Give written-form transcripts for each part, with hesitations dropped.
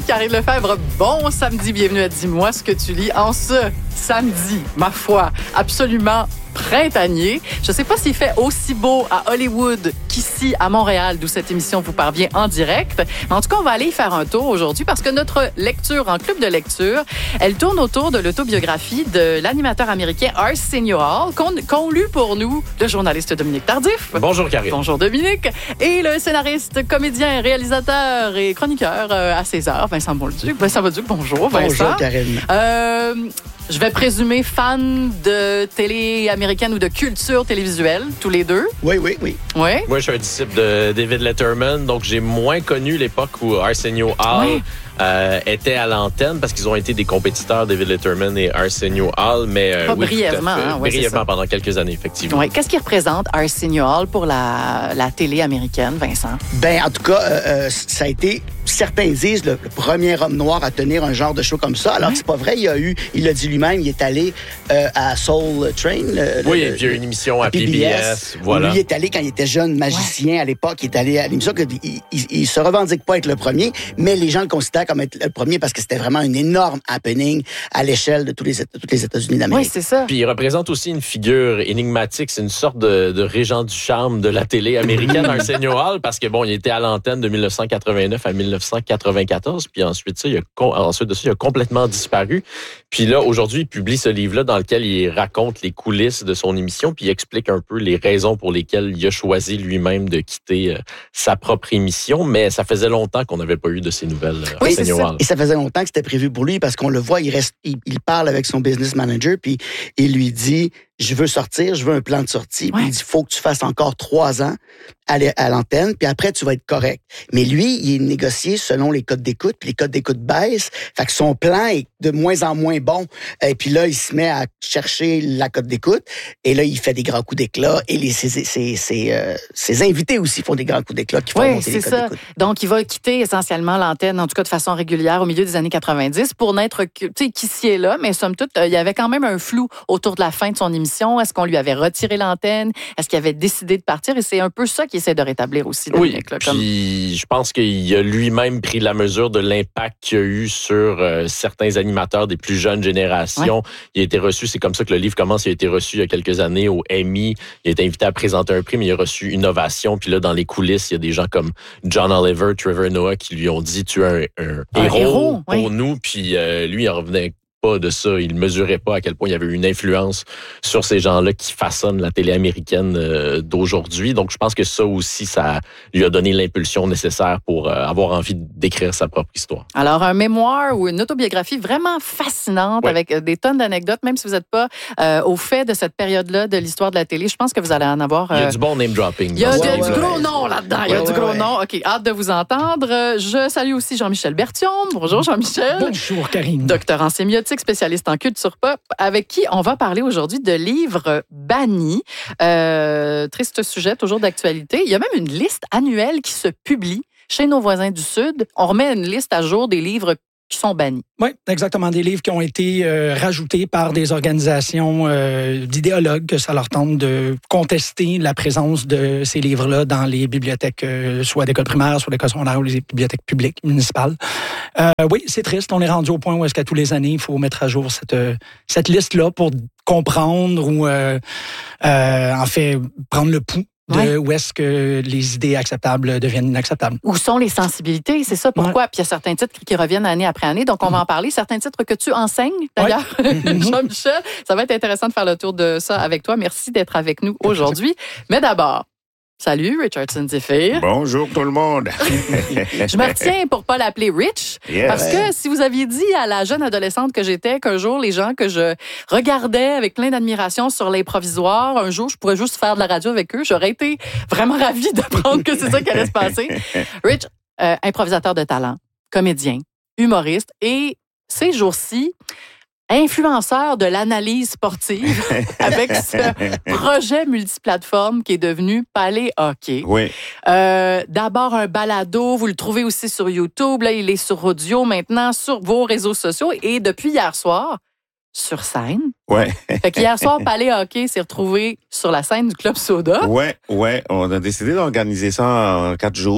Karine Lefebvre, bon samedi, bienvenue à Dis-moi ce que tu lis en ce samedi, ma foi, absolument printanier. Je ne sais pas s'il fait aussi beau à Hollywood qu'ici à Montréal, d'où cette émission vous parvient en direct. Mais en tout cas, on va aller y faire un tour aujourd'hui parce que notre lecture en club de lecture, elle tourne autour de l'autobiographie de l'animateur américain Arsenio Hall, qu'ont lu pour nous le journaliste Dominique Tardif. Bonjour Karine. Bonjour Dominique. Et le scénariste, comédien, réalisateur et chroniqueur à César, Vincent Bolduc. Vincent Bolduc, bonjour Vincent. Bonjour Karine. Je vais présumer fan de télé américaine ou de culture télévisuelle, tous les deux. Oui. Oui? Moi, je suis un disciple de David Letterman, donc j'ai moins connu l'époque où Arsenio Hall était à l'antenne parce qu'ils ont été des compétiteurs, David Letterman et Arsenio Hall, mais Pas brièvement, hein? Brièvement pendant quelques années, effectivement. Oui. Qu'est-ce qui représente Arsenio Hall pour la télé américaine, Vincent? Ben, en tout cas, ça a été, certains disent, le premier homme noir à tenir un genre de show comme ça. Alors, c'est pas vrai. Il l'a dit lui-même, il est allé à Soul Train. Il y a eu une émission à PBS. Voilà. Lui, il est allé quand il était jeune magicien à l'époque. Il est allé à l'émission. Il se revendique pas être le premier, mais les gens le considèrent comme être le premier parce que c'était vraiment un énorme happening à l'échelle de tous les États-Unis d'Amérique. Oui, c'est ça. Puis il représente aussi une figure énigmatique. C'est une sorte de régent du charme de la télé américaine, Arsenio Hall, parce que il était à l'antenne de 1989 à 1994. Puis ensuite de ça, il a complètement disparu. Puis là, aujourd'hui, il publie ce livre-là dans lequel il raconte les coulisses de son émission, puis il explique un peu les raisons pour lesquelles il a choisi lui-même de quitter sa propre émission. Mais ça faisait longtemps qu'on n'avait pas eu de ces nouvelles. Oui, c'est ça. Et ça faisait longtemps que c'était prévu pour lui parce qu'on le voit, il parle avec son business manager, puis il lui dit, je veux sortir, je veux un plan de sortie. Puis il dit, faut que tu fasses encore 3 ans à l'antenne, puis après, tu vas être correct. Mais lui, il est négocié selon les codes d'écoute, puis les codes d'écoute baissent. Fait que son plan est de moins en moins bon. Et puis là, il se met à chercher la cote d'écoute. Et là, il fait des grands coups d'éclat. Et ses invités aussi font des grands coups d'éclat qui font monter les codes d'écoute. Donc, il va quitter essentiellement l'antenne, en tout cas de façon régulière, au milieu des années 90 pour n'être qu'ici et là. Mais somme toute, il y avait quand même un flou autour de la fin de son émission. Est-ce qu'on lui avait retiré l'antenne? Est-ce qu'il avait décidé de partir? Et c'est un peu ça qu'il essaie de rétablir aussi. Dominique, oui, puis je pense qu'il a lui-même pris la mesure de l'impact qu'il y a eu sur certains animateurs des plus jeunes générations. Ouais. Il a été reçu, c'est comme ça que le livre commence, il a été reçu il y a quelques années au Emmy. Il a été invité à présenter un prix, mais il a reçu une ovation. Puis là, dans les coulisses, il y a des gens comme John Oliver, Trevor Noah qui lui ont dit « Tu es un héros pour nous. » Puis lui, il en revenait pas de ça. Il ne mesurait pas à quel point il y avait une influence sur ces gens-là qui façonnent la télé américaine d'aujourd'hui. Donc, je pense que ça aussi, ça lui a donné l'impulsion nécessaire pour avoir envie d'écrire sa propre histoire. Alors, un mémoire ou une autobiographie vraiment fascinante avec des tonnes d'anecdotes, même si vous n'êtes pas au fait de cette période-là de l'histoire de la télé. Je pense que vous allez en avoir... Il y a du bon name-dropping. Il y a du gros nom là-dedans. Il y a du gros nom. OK, hâte de vous entendre. Je salue aussi Jean-Michel Berthiaume. Bonjour, Jean-Michel. Bonjour, Karine. Docteur en sémiotique, spécialiste en culture pop, avec qui on va parler aujourd'hui de livres bannis. Triste sujet, toujours d'actualité. Il y a même une liste annuelle qui se publie chez nos voisins du Sud. On remet une liste à jour des livres qui sont bannis. Oui, exactement. Des livres qui ont été rajoutés par des organisations d'idéologues que ça leur tente de contester la présence de ces livres-là dans les bibliothèques, soit d'école primaire, soit d'école secondaire ou les bibliothèques publiques, municipales. Oui, c'est triste. On est rendu au point où est-ce qu'à tous les années, il faut mettre à jour cette liste-là pour comprendre ou, en fait, prendre le pouls de où est-ce que les idées acceptables deviennent inacceptables. Où sont les sensibilités? C'est ça pourquoi. Puis il y a certains titres qui reviennent année après année. Donc, on va en parler. Certains titres que tu enseignes, d'ailleurs, Jean-Michel. Ça va être intéressant de faire le tour de ça avec toi. Merci d'être avec nous aujourd'hui. Mais d'abord, salut, Richardson Zephyr. Bonjour tout le monde. Je me retiens pour ne pas l'appeler Rich, parce que si vous aviez dit à la jeune adolescente que j'étais qu'un jour, les gens que je regardais avec plein d'admiration sur les provisoires, un jour, je pourrais juste faire de la radio avec eux, j'aurais été vraiment ravie d'apprendre que c'est ça qui allait se passer. Rich, improvisateur de talent, comédien, humoriste et ces jours-ci, influenceur de l'analyse sportive avec ce projet multiplateforme qui est devenu Palais Hockey. Oui. D'abord un balado, vous le trouvez aussi sur YouTube, là il est sur audio maintenant, sur vos réseaux sociaux et depuis hier soir, sur scène. Ouais. Fait qu'hier soir, Palais Hockey s'est retrouvé sur la scène du Club Soda. Ouais. On a décidé d'organiser ça en 4 jours.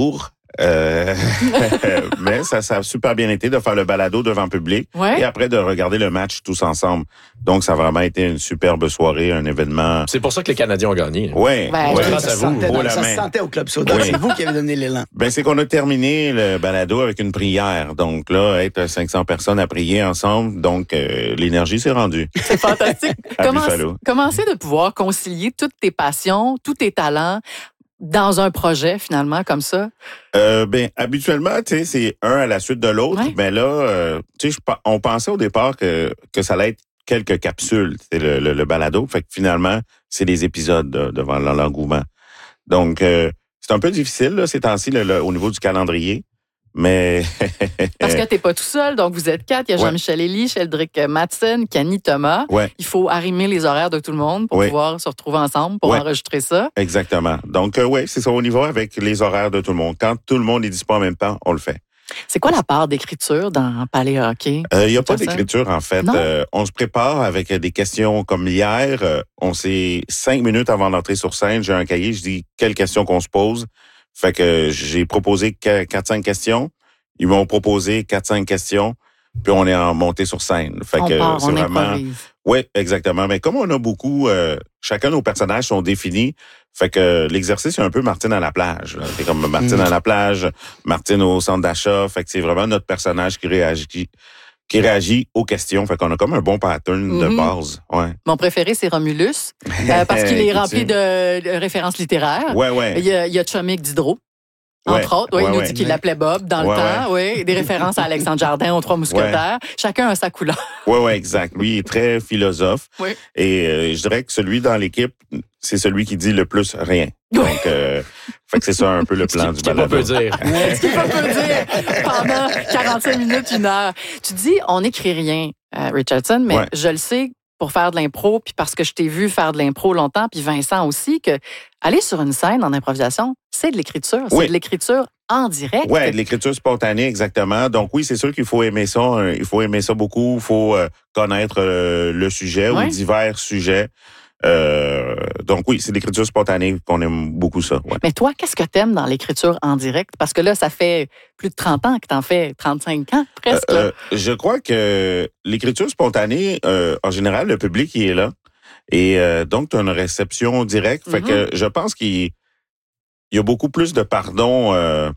Mais ça a super bien été de faire le balado devant public et après de regarder le match tous ensemble. Donc, ça a vraiment été une superbe soirée, un événement. C'est pour ça que les Canadiens ont gagné. Oui. Grâce à vous. Ça se sentait au Club Soda. C'est vous qui avez donné l'élan. Ben, c'est qu'on a terminé le balado avec une prière. Donc là, être 500 personnes à prier ensemble, donc l'énergie s'est rendue. C'est fantastique. Comment c'est de pouvoir concilier toutes tes passions, tous tes talents dans un projet, finalement, comme ça? Habituellement, tu sais, c'est un à la suite de l'autre. Ouais. Mais là, tu sais, on pensait au départ que ça allait être quelques capsules, c'est le balado. Fait que finalement, c'est des épisodes devant l'engouement. Donc, c'est un peu difficile, là, ces temps-ci, au niveau du calendrier. Mais. Parce que t'es pas tout seul, donc vous êtes 4. Il y a Jean-Michel Elie, Sheldrick Madsen, Kenny Thomas. Ouais. Il faut arrimer les horaires de tout le monde pour pouvoir se retrouver ensemble pour enregistrer ça. Exactement. Donc, c'est ça, on y va avec les horaires de tout le monde. Quand tout le monde est dispo en même temps, on le fait. C'est quoi la part d'écriture dans Palais Hockey? Il n'y a pas d'écriture, en fait. On se prépare avec des questions comme hier. On s'est 5 minutes avant d'entrer sur scène. J'ai un cahier, je dis quelles questions qu'on se pose. Fait que j'ai proposé 4-5 questions. Ils m'ont proposé 4-5 questions. Puis on est en montée sur scène. Fait que c'est vraiment. Oui, exactement. Mais comme on a beaucoup, chacun de nos personnages sont définis. Fait que l'exercice est un peu Martine à la plage. C'est comme Martine à la plage, Martine au centre d'achat. Fait que c'est vraiment notre personnage qui réagit aux questions. Fait qu'on a comme un bon pattern de base. Ouais. Mon préféré, c'est Romulus, parce qu'il est rempli de références littéraires. Ouais. Il y a Chomik Diderot, entre autres. Il nous dit qu'il l'appelait Bob dans le temps. Oui, des références à Alexandre Jardin, aux Trois Mousquetaires. Chacun a sa couleur. Oui, exact. Lui, il est très philosophe. Oui. Et je dirais que celui dans l'équipe, c'est celui qui dit le plus rien. Donc, fait que c'est ça un peu le plan du balado. Ce qu'il peut dire pendant 45 minutes, 1 heure. Tu dis, on n'écrit rien, Richardson, mais je le sais pour faire de l'impro, puis parce que je t'ai vu faire de l'impro longtemps, puis Vincent aussi, que aller sur une scène en improvisation, c'est de l'écriture. C'est de l'écriture en direct. Oui, de l'écriture spontanée, exactement. Donc oui, c'est sûr qu'il faut aimer ça. Il faut aimer ça beaucoup. Il faut connaître le sujet ou divers sujets. Donc oui, c'est l'écriture spontanée qu'on aime beaucoup ça. Ouais. Mais toi, qu'est-ce que t'aimes dans l'écriture en direct? Parce que là, ça fait plus de 30 ans que t'en fais, 35 ans presque. Je crois que l'écriture spontanée, en général, le public il est là. Et donc, tu as une réception directe. Fait que je pense qu'il y a beaucoup plus de pardon,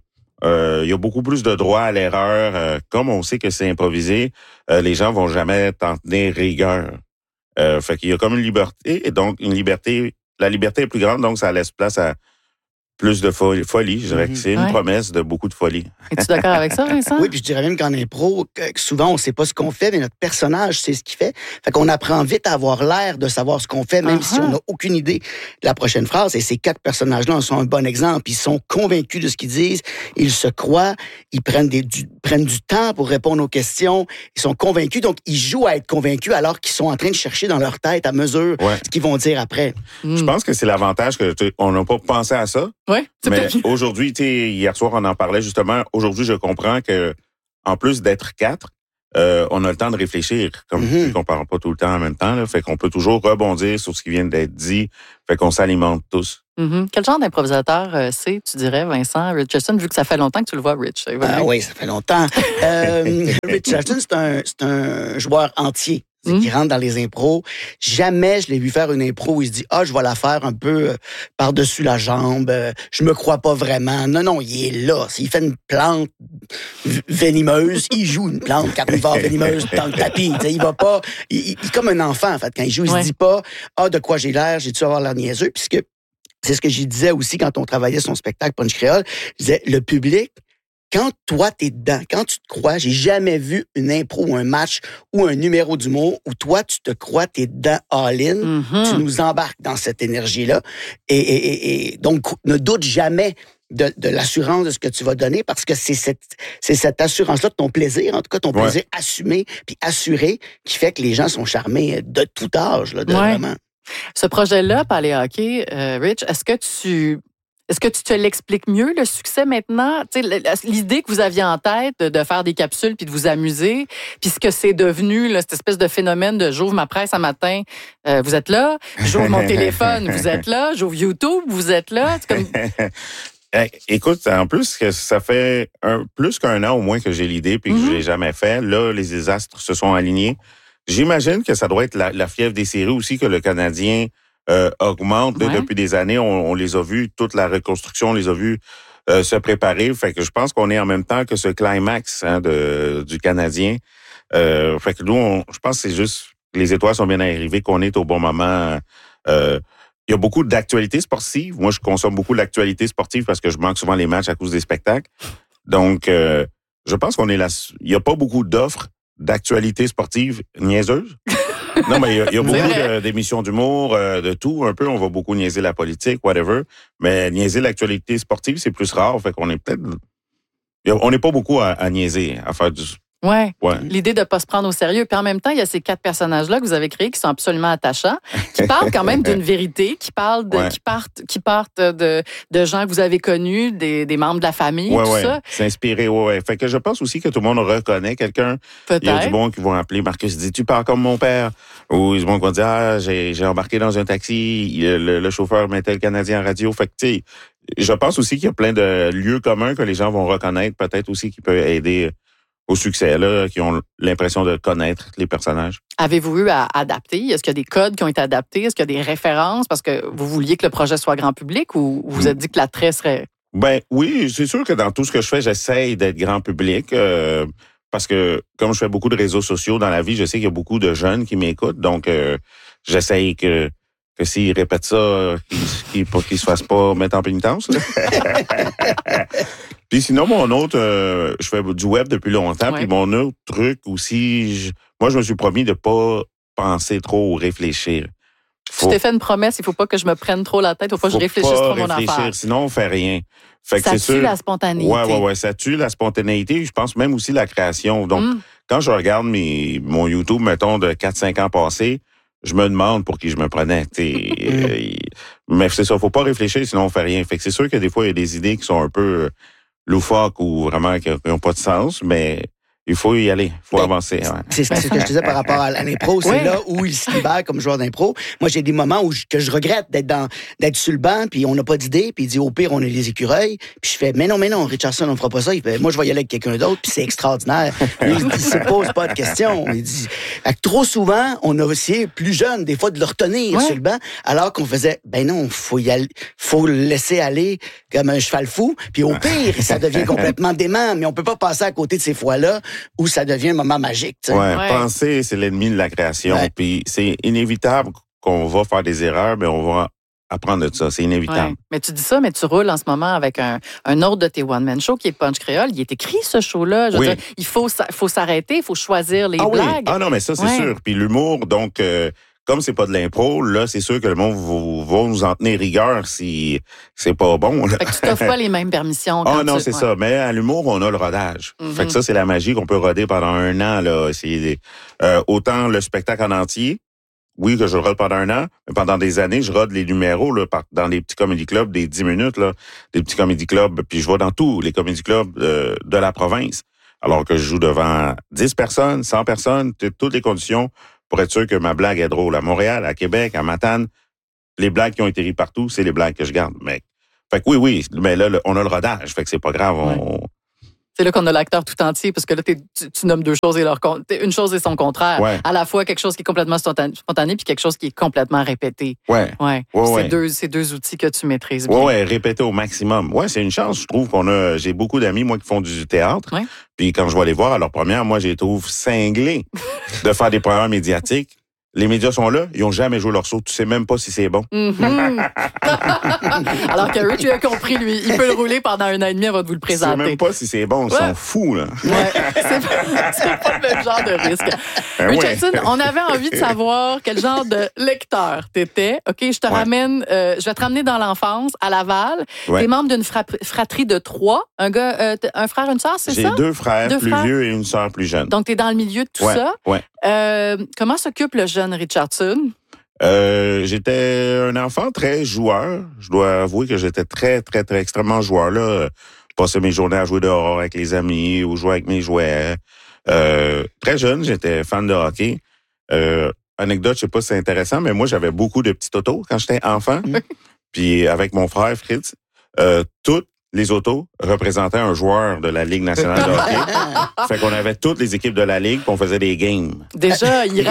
il y a beaucoup plus de droit à l'erreur. Comme on sait que c'est improvisé, les gens vont jamais t'en tenir rigueur. Fait qu'il y a comme une liberté, et donc la liberté est plus grande, donc ça laisse place à plus de folie. Je dirais que c'est une promesse de beaucoup de folie. Es-tu d'accord avec ça, Vincent? Oui, puis je dirais même qu'en impro, souvent, on ne sait pas ce qu'on fait, mais notre personnage sait ce qu'il fait. Fait qu'on apprend vite à avoir l'air de savoir ce qu'on fait, même si on n'a aucune idée de la prochaine phrase. Et ces 4 personnages-là en sont un bon exemple. Ils sont convaincus de ce qu'ils disent, ils se croient, ils prennent du temps pour répondre aux questions, ils sont convaincus, donc ils jouent à être convaincus alors qu'ils sont en train de chercher dans leur tête à mesure ce qu'ils vont dire après. Je pense que c'est l'avantage qu'on n'a pas pensé à ça. Ouais, mais aujourd'hui, hier soir, on en parlait justement. Aujourd'hui, je comprends que en plus d'être 4, on a le temps de réfléchir. Comme qu'on parle pas tout le temps en même temps, là, fait qu'on peut toujours rebondir sur ce qui vient d'être dit. Fait qu'on s'alimente tous. Quel genre d'improvisateur c'est, tu dirais, Vincent Richardson, vu que ça fait longtemps que tu le vois, Rich? Oui, ça fait longtemps. Richardson, c'est un joueur entier. Qui rentre dans les impros. Jamais je l'ai vu faire une impro où il se dit « Ah, je vais la faire un peu par-dessus la jambe. Je me crois pas vraiment. » Non, il est là. S'il fait une plante venimeuse, il joue une plante carnivore venimeuse dans le tapis. T'sais, il va pas... Il est comme un enfant, en fait. Quand il joue, il se dit pas « Ah, de quoi j'ai l'air? J'ai-tu avoir l'air niaiseux? » Puisque c'est ce que j'y disais aussi quand on travaillait son spectacle Punch Créole. Je disais, le public, quand toi, t'es dedans, quand tu te crois, j'ai jamais vu une impro ou un match ou un numéro d'humour où toi, tu te crois, t'es dedans all-in, tu nous embarques dans cette énergie-là. Et donc, ne doute jamais de l'assurance de ce que tu vas donner parce que c'est cette assurance-là de ton plaisir, en tout cas ton plaisir assumé puis assuré qui fait que les gens sont charmés de tout âge, là, vraiment. Ce projet-là, Palais Hockey, Rich, est-ce que tu te l'expliques mieux, le succès maintenant? T'sais, l'idée que vous aviez en tête de faire des capsules puis de vous amuser, puis ce que c'est devenu, là, cette espèce de phénomène de j'ouvre ma presse un matin, vous êtes là. J'ouvre mon téléphone, vous êtes là. J'ouvre YouTube, vous êtes là. C'est comme... Écoute, en plus, que ça fait plus qu'un an au moins que j'ai l'idée puis que je l'ai jamais fait. Là, les astres se sont alignés. J'imagine que ça doit être la fièvre des séries aussi que le Canadien augmente depuis des années. On les a vus, toute la reconstruction, on les a vus se préparer. Fait que je pense qu'on est en même temps que ce climax du Canadien. Fait que nous, je pense que c'est juste les étoiles sont bien arrivées, qu'on est au bon moment. Il y a beaucoup d'actualités sportives. Moi, je consomme beaucoup l'actualité sportive parce que je manque souvent les matchs à cause des spectacles. Donc, je pense qu'on est là. Il n'y a pas beaucoup d'offres d'actualités sportives niaiseuses. Non, mais il y a beaucoup d'émissions d'humour, de tout, un peu. On va beaucoup niaiser la politique, whatever. Mais niaiser l'actualité sportive, c'est plus rare. Fait qu'on est peut-être... On n'est pas beaucoup à niaiser, à faire du... Ouais. L'idée de ne pas se prendre au sérieux. Puis en même temps, il y a ces 4 personnages-là que vous avez créés qui sont absolument attachants, qui parlent quand même d'une vérité, qui parlent qui partent de gens que vous avez connus, des membres de la famille, tout ça. C'est inspiré, Fait que je pense aussi que tout le monde reconnaît quelqu'un. Peut-être. Il y a du monde qui vont appeler Marcus, dit tu parles comme mon père. Ou du monde qui va dire j'ai embarqué dans un taxi, le chauffeur mettait le Canadien en radio. Fait que tu sais, je pense aussi qu'il y a plein de lieux communs que les gens vont reconnaître, peut-être aussi qui peut aider au succès, là, qui ont l'impression de connaître les personnages. Avez-vous eu à adapter? Est-ce qu'il y a des codes qui ont été adaptés? Est-ce qu'il y a des références? Parce que vous vouliez que le projet soit grand public ou vous vous êtes dit que l'attrait serait... Ben oui, c'est sûr que dans tout ce que je fais, j'essaye d'être grand public. Parce que comme je fais beaucoup de réseaux sociaux dans la vie, je sais qu'il y a beaucoup de jeunes qui m'écoutent. Donc, j'essaye que s'ils répètent ça, qu'ils se fassent pas mettre en pénitence. Puis sinon, mon autre, je fais du web depuis longtemps. Puis mon autre truc aussi, moi, je me suis promis de pas penser trop ou réfléchir. Tu t'es fait une promesse, il faut pas que je me prenne trop la tête, il faut pas que je réfléchisse trop mon affaire. Sinon, on fait rien. Fait que ça tue la spontanéité. Ouais, ça tue la spontanéité. Je pense même aussi la création. Donc, quand je regarde mon YouTube, mettons, de 4-5 ans passés, je me demande pour qui je me prenais. Mais c'est ça, faut pas réfléchir, sinon on fait rien. Fait que c'est sûr que des fois, il y a des idées qui sont un peu loufoques ou vraiment qui n'ont pas de sens, mais il faut y aller, il faut avancer. Ouais. C'est ce que je disais par rapport à l'impro, c'est là où il se libère comme joueur d'impro. Moi, j'ai des moments que je regrette d'être sur le banc, puis on n'a pas d'idée, puis il dit au pire, on a les écureuils, puis je fais mais non, Richardson, on fera pas ça. Il fait moi, je vais y aller avec quelqu'un d'autre, puis c'est extraordinaire. Il se pose pas de questions. Il dit trop souvent, on a essayé plus jeune, des fois, de le retenir sur le banc, alors qu'on faisait ben non, faut y aller, faut le laisser aller comme un cheval fou, puis au pire, ça devient complètement dément, mais on peut pas passer à côté de ces fois-là où ça devient un moment magique. Penser, c'est l'ennemi de la création. Puis c'est inévitable qu'on va faire des erreurs, mais on va apprendre de ça. C'est inévitable. Mais tu dis ça, mais tu roules en ce moment avec un autre de tes one-man shows qui est Punch Créole. Il est écrit, ce show-là. Je veux dire, il faut s'arrêter, il faut choisir les blagues. Ah non, mais ça, c'est sûr. Puis l'humour, donc... comme c'est pas de l'impro, là, c'est sûr que le monde va nous en tenir rigueur si c'est pas bon. Là. Fait que tu t'offres pas les mêmes permissions. Ah non, c'est ça. Mais à l'humour, on a le rodage. Fait que ça, c'est la magie qu'on peut roder pendant un an. Là. Autant le spectacle en entier, oui, que je rode pendant un an, mais pendant des années, je rode les numéros là, dans des petits comédie clubs, des 10 minutes, là, des petits comédie clubs, puis je vais dans tous les comédie clubs de la province. Alors que je joue devant 10 personnes, 100 personnes, toutes les conditions pour être sûr que ma blague est drôle. À Montréal, à Québec, à Matane, les blagues qui ont été ries partout, c'est les blagues que je garde. Mais, fait que oui, mais là, on a le rodage, fait que c'est pas grave. C'est là qu'on a l'acteur tout entier, parce que là, tu nommes deux choses et une chose et son contraire. À la fois, quelque chose qui est complètement spontané puis quelque chose qui est complètement répété. C'est deux outils que tu maîtrises bien. Répéter au maximum. C'est une chance, je trouve j'ai beaucoup d'amis, moi, qui font du théâtre. Puis quand je vais les voir à leur première, moi, je les trouve cinglés de faire des programmes médiatiques. Les médias sont là, ils n'ont jamais joué leur saut. Tu sais même pas si c'est bon. Alors que Rich, il a compris, lui. Il peut le rouler pendant 1 an et demi avant de vous le présenter. Tu sais même pas si c'est bon. Ils sont fous, là. C'est pas le même genre de risque. Richardson, on avait envie de savoir quel genre de lecteur t'étais. OK, je te ramène, je vais te ramener dans l'enfance, à Laval. T'es membre d'une fratrie de 3. Un gars, un frère, une sœur, c'est ça? J'ai 2 frères plus vieux et une sœur plus jeune. Donc, t'es dans le milieu de tout ça. Comment s'occupe le jeune Richardson? J'étais un enfant très joueur. Je dois avouer que j'étais très, très, très extrêmement joueur. Là. Passais mes journées à jouer dehors avec les amis ou jouer avec mes jouets. Très jeune, j'étais fan de hockey. Anecdote, je sais pas si c'est intéressant, mais moi, j'avais beaucoup de petits autos quand j'étais enfant. Puis avec mon frère Fritz, toutes les autos représentaient un joueur de la Ligue nationale de hockey. Fait qu'on avait toutes les équipes de la Ligue, puis on faisait des games. Déjà, il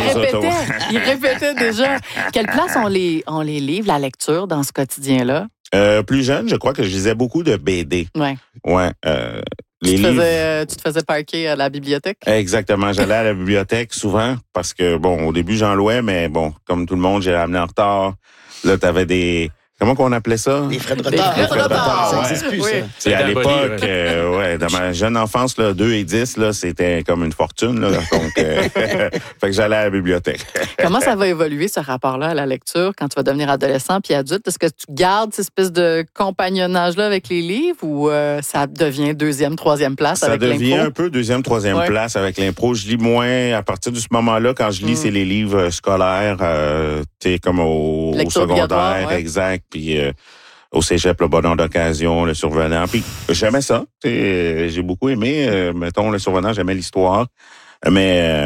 répétait déjà. Quelle place ont les livres, la lecture dans ce quotidien-là? Plus jeune, je crois que je lisais beaucoup de BD. Ouais. Ouais. Tu te faisais parquer à la bibliothèque? Exactement. J'allais à la bibliothèque souvent parce que, bon, au début, j'en louais, mais bon, comme tout le monde, j'ai ramené en retard. Là, t'avais des... Comment qu'on appelait ça? Des frais de retard. Des frais de retard, Ça ouais. n'existe plus, Oui. ça. C'est à l'époque, dans ma jeune enfance, là, 2 et 10, là, c'était comme une fortune. Là, donc, fait que j'allais à la bibliothèque. Comment ça va évoluer, ce rapport-là à la lecture, quand tu vas devenir adolescent puis adulte? Est-ce que tu gardes cette espèce de compagnonnage-là avec les livres ou ça devient deuxième, troisième place avec l'impro? Ça devient un peu deuxième, troisième place avec l'impro. Je lis moins. À partir de ce moment-là, quand je lis, c'est les livres scolaires, tu sais, comme au secondaire, exact. Puis au cégep, le bonheur d'occasion, le survenant. Puis j'aimais ça. J'ai beaucoup aimé, mettons, le survenant, j'aimais l'histoire. Mais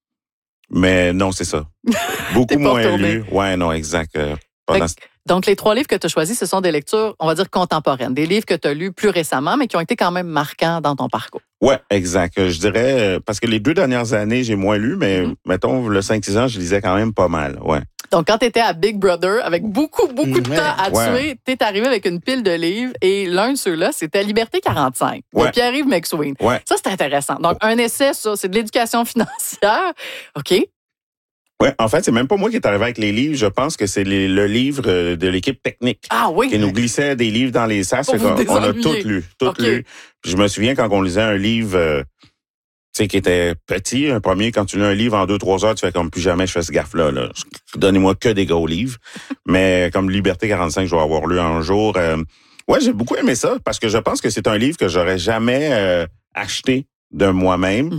non, c'est ça. Beaucoup moins lu. Ouais, non, exact. Donc, les 3 livres que tu as choisis, ce sont des lectures, on va dire, contemporaines. Des livres que tu as lus plus récemment, mais qui ont été quand même marquants dans ton parcours. Ouais, exact. Je dirais, parce que les 2 dernières années, j'ai moins lu, mais mettons, le 5-6 ans, je lisais quand même pas mal. Ouais. Donc, quand tu étais à Big Brother, avec beaucoup de temps à tuer, tu es arrivé avec une pile de livres et l'un de ceux-là, c'était Liberté 45 de Pierre-Yves McSween. Ouais. Ça, c'est intéressant. Donc, un essai, ça, c'est de l'éducation financière. OK. Ouais, en fait, c'est même pas moi qui est arrivé avec les livres. Je pense que c'est le livre de l'équipe technique. Ah oui? Qui nous glissait des livres dans les sas. On a tout lu. Puis je me souviens quand on lisait un livre, tu sais, qui était petit, un premier, quand tu lis un livre en 2-3 heures, tu fais comme plus jamais je fais ce gaffe-là. Là. Donnez-moi que des gros livres. Mais comme Liberté 45, je dois avoir lu un jour. Ouais, j'ai beaucoup aimé ça parce que je pense que c'est un livre que j'aurais jamais acheté de moi-même.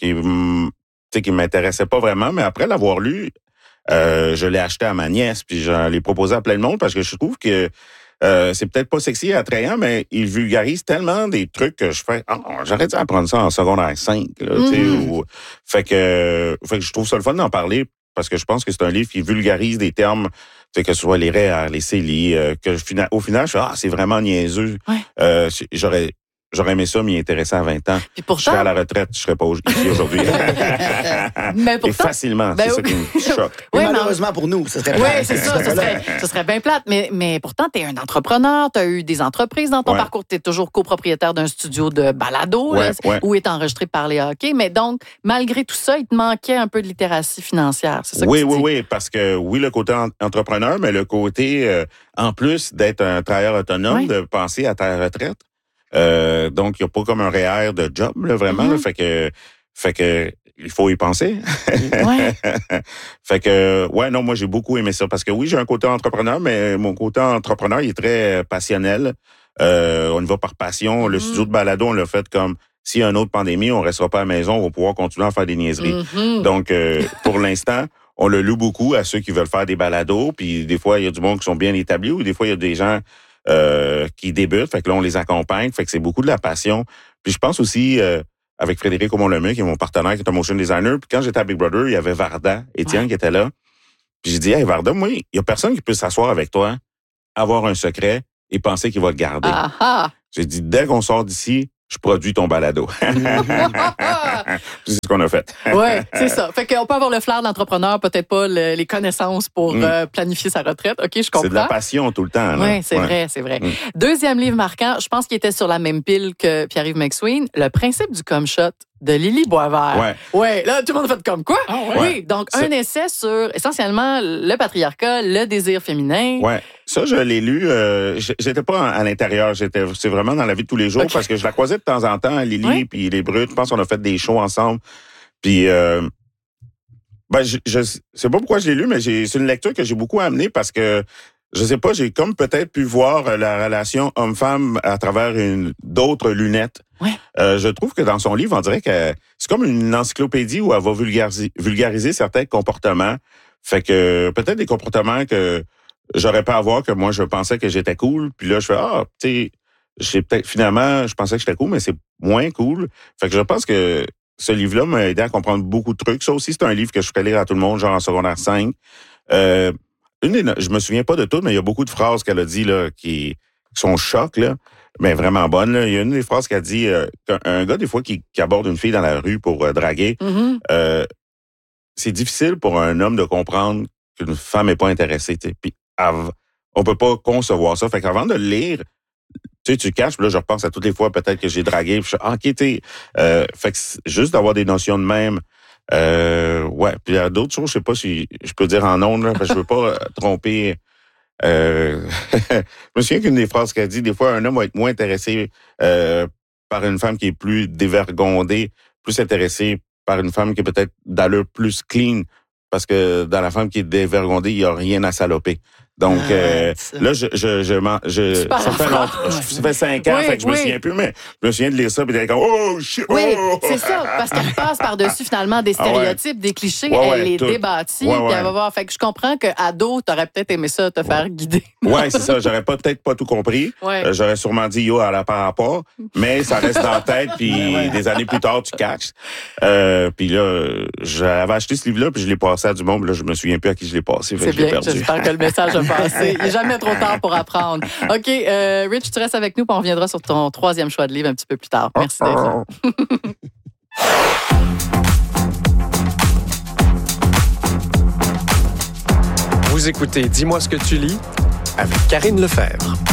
Qui m'intéressait pas vraiment, mais après l'avoir lu, je l'ai acheté à ma nièce, puis je l'ai proposé à plein de monde parce que je trouve que c'est peut-être pas sexy et attrayant, mais il vulgarise tellement des trucs que je fais, j'aurais dû apprendre ça en secondaire 5. Là, fait que je trouve ça le fun d'en parler parce que je pense que c'est un livre qui vulgarise des termes, que ce soit les REER, les CELI, que au final, je fais, c'est vraiment niaiseux. Ouais. J'aurais aimé ça m'y intéresser à 20 ans. Puis pourtant, je serais à la retraite, je serais pas ici aujourd'hui. Mais pourtant, et facilement, c'est ça qui me choque. Oui, malheureusement pour nous, ce serait plate. Oui, c'est ça, ce serait bien plate. Mais pourtant, tu es un entrepreneur, tu as eu des entreprises dans ton parcours, tu es toujours copropriétaire d'un studio de balado où est enregistré par les hockey. Mais donc, malgré tout ça, il te manquait un peu de littératie financière. C'est ça que tu dis? Oui, parce que le côté entrepreneur, mais le côté, en plus d'être un travailleur autonome, de penser à ta retraite. Donc, il n'y a pas comme un REER de job, là, vraiment. Là, fait que il faut y penser. Fait que, non, moi, j'ai beaucoup aimé ça. Parce que oui, j'ai un côté entrepreneur, mais mon côté entrepreneur, il est très passionnel. On y va par passion. Le studio de balado, on l'a fait comme, s'il y a une autre pandémie, on restera pas à la maison, on va pouvoir continuer à faire des niaiseries. Donc, pour l'instant, on le loue beaucoup à ceux qui veulent faire des balados. Puis, des fois, il y a du monde qui sont bien établis ou des fois, il y a des gens qui débutent, fait que là, on les accompagne, fait que c'est beaucoup de la passion. Puis je pense aussi, avec Frédéric Aumont-Lemay, qui est mon partenaire, qui est un motion designer, puis quand j'étais à Big Brother, il y avait Varda, Étienne, qui était là. Puis j'ai dit, hey Varda, moi, il y a personne qui peut s'asseoir avec toi, avoir un secret et penser qu'il va le garder. J'ai dit, dès qu'on sort d'ici, je produis ton balado. C'est ce qu'on a fait. Oui, c'est ça. Fait qu'on peut avoir le flair de l'entrepreneur, peut-être pas les connaissances pour planifier sa retraite. OK, je comprends. C'est de la passion tout le temps. Oui, c'est vrai. Deuxième livre marquant, je pense qu'il était sur la même pile que Pierre-Yves McSween, Le principe du cum shot de Lily Boisvert. Ouais, là, tout le monde a fait comme quoi? Oui, donc un essai sur essentiellement le patriarcat, le désir féminin. Ouais, ça, je l'ai lu. J'étais pas à l'intérieur, c'est vraiment dans la vie de tous les jours parce que je la croisais de temps en temps, Lily, puis les Brutes. Je pense qu'on a fait des shows ensemble. Puis, je sais pas pourquoi je l'ai lu, mais c'est une lecture que j'ai beaucoup amenée parce que je sais pas, j'ai comme peut-être pu voir la relation homme-femme à travers d'autres lunettes. Je trouve que dans son livre, on dirait que c'est comme une encyclopédie où elle va vulgariser certains comportements. Fait que peut-être des comportements que j'aurais pas à avoir, que moi je pensais que j'étais cool. Puis là, je fais finalement, je pensais que j'étais cool, mais c'est moins cool. Fait que je pense que ce livre-là m'a aidé à comprendre beaucoup de trucs. Ça aussi, c'est un livre que je ferais lire à tout le monde, genre en secondaire 5. Je me souviens pas de tout, mais il y a beaucoup de phrases qu'elle a dit là qui sont chocs, là. mais vraiment bonne. Là. Il y a une des phrases qu'elle dit qu'un gars, des fois, qui aborde une fille dans la rue pour draguer, c'est difficile pour un homme de comprendre qu'une femme n'est pas intéressée. T'sais. Puis on peut pas concevoir ça. Fait qu'avant de le lire, tu caches, puis là, je repense à toutes les fois peut-être que j'ai dragué, puis je suis fait que juste d'avoir des notions de même, ouais. Puis il y a d'autres choses, je sais pas si je peux dire en ondes, là, parce que je veux pas tromper. Je me souviens qu'une des phrases qu'elle dit, des fois, un homme va être moins intéressé par une femme qui est plus dévergondée, plus intéressé par une femme qui est peut-être d'allure plus clean, parce que dans la femme qui est dévergondée, il n'y a rien à saloper. Donc, là, ça fait 5 ans, fait que je me souviens plus, mais je me souviens de lire ça, puis d'être comme, oh, shit! Oui, c'est ça, parce qu'elle passe par-dessus, finalement, des stéréotypes, des clichés, elle les débattit, puis elle va voir. Fait que je comprends qu'ado, t'aurais peut-être aimé ça, te faire guider. Oui, c'est ça, j'aurais peut-être pas tout compris. J'aurais sûrement dit, yo, elle a par rapport, mais ça reste dans la tête, puis des années plus tard, tu catches. Puis là, j'avais acheté ce livre-là, puis je l'ai passé à du monde, puis là, je me souviens plus à qui je l'ai passé, fait que je l'ai perdu. J'espère que le message a passé. Il n'est jamais trop tard pour apprendre. OK, Rich, tu restes avec nous, puis on reviendra sur ton 3e choix de livre un petit peu plus tard. Merci d'être là. Vous écoutez Dis-moi ce que tu lis avec Karine Lefebvre.